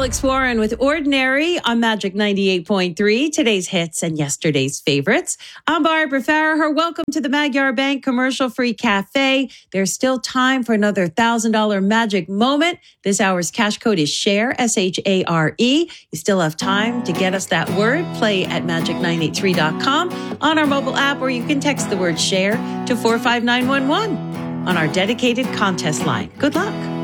Alex Warren with Ordinary on Magic 98.3, today's hits and yesterday's favorites. I'm Barbara Farraher. Welcome to the Magyar Bank Commercial-Free Cafe. There's still time for another $1,000 magic moment. This hour's cash code is SHARE, SHARE. You still have time to get us that word. Play at magic983.com on our mobile app, or you can text the word SHARE to 45911 on our dedicated contest line. Good luck.